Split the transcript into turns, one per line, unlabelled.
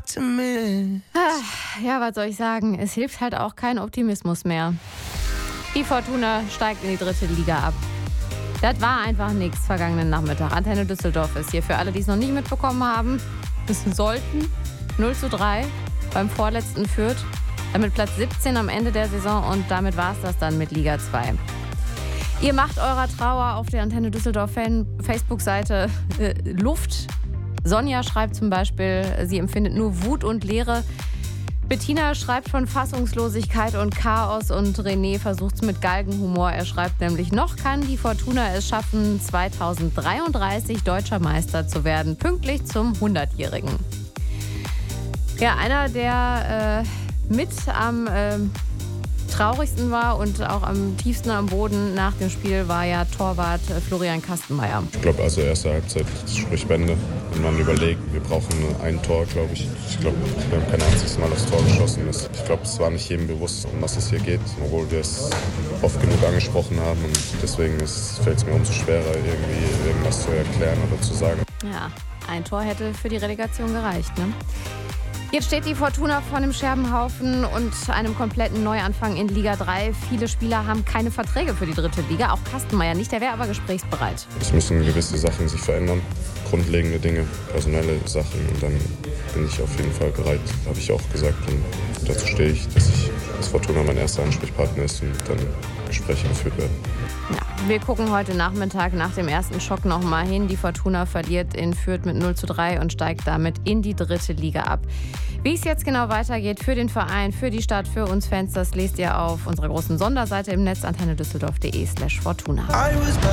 talk to me.
Ja, was soll ich sagen? Es hilft halt auch kein Optimismus mehr. Die Fortuna steigt in die 3. Liga ab. Das war einfach nichts vergangenen Nachmittag. Antenne Düsseldorf ist hier. Für alle, die es noch nicht mitbekommen haben, es sollten 0:3 beim vorletzten Fürth. Damit Platz 17 am Ende der Saison und damit war es das dann mit Liga 2. Ihr macht eurer Trauer auf der Antenne Düsseldorf Facebook-Seite Luft. Sonja schreibt zum Beispiel, sie empfindet nur Wut und Leere. Bettina schreibt von Fassungslosigkeit und Chaos und René versucht es mit Galgenhumor. Er schreibt nämlich, noch kann die Fortuna es schaffen, 2033 deutscher Meister zu werden, pünktlich zum 100-Jährigen. Ja, einer, der mit am traurigsten war und auch am tiefsten am Boden nach dem Spiel war ja Torwart Florian Kastenmeier.
Ich glaube, also erste Halbzeit, das spricht Bände. Wenn man überlegt, wir brauchen ein Tor, glaube ich. Ich glaube, wir haben kein einziges Mal aufs Tor geschossen. Ich glaube, es war nicht jedem bewusst, um was es hier geht, obwohl wir es oft genug angesprochen haben. Und deswegen fällt es mir umso schwerer, irgendwie irgendwas zu erklären oder zu sagen.
Ja, ein Tor hätte für die Relegation gereicht, ne? Jetzt steht die Fortuna vor einem Scherbenhaufen und einem kompletten Neuanfang in Liga 3. Viele Spieler haben keine Verträge für die 3. Liga, auch Kastenmeier nicht, der wäre aber gesprächsbereit.
Es müssen gewisse Sachen sich verändern, grundlegende Dinge, personelle Sachen. Und dann bin ich auf jeden Fall bereit, habe ich auch gesagt. Und dazu stehe ich, dass Fortuna mein erster Ansprechpartner ist und dann Gespräche geführt werden.
Ja, wir gucken heute Nachmittag nach dem ersten Schock nochmal hin. Die Fortuna verliert in Fürth mit 0:3 und steigt damit in die 3. Liga ab. Wie es jetzt genau weitergeht für den Verein, für die Stadt, für uns Fans, das lest ihr auf unserer großen Sonderseite im Netz antennedüsseldorf.de/Fortuna.